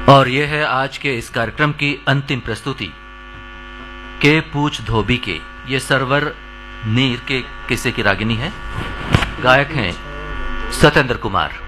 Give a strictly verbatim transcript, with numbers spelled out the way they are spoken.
और यह है आज के इस कार्यक्रम की अंतिम प्रस्तुति के पूछ धोबी के। ये सरवर नीर के किस्से की रागिनी है। गायक हैं सत्येंद्र कुमार।